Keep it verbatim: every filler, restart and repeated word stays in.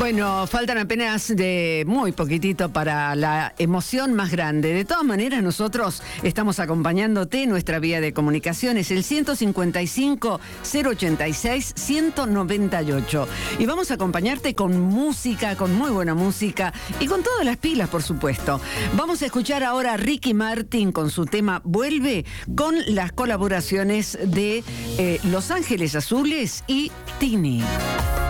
Bueno, faltan apenas de muy poquitito para la emoción más grande. De todas maneras, nosotros estamos acompañándote en nuestra vía de comunicaciones, el ciento cincuenta y cinco, cero ochenta y seis, ciento noventa y ocho. Y vamos a acompañarte con música, con muy buena música y con todas las pilas, por supuesto. Vamos a escuchar ahora a Ricky Martin con su tema Vuelve, con las colaboraciones de eh, Los Ángeles Azules y Tini.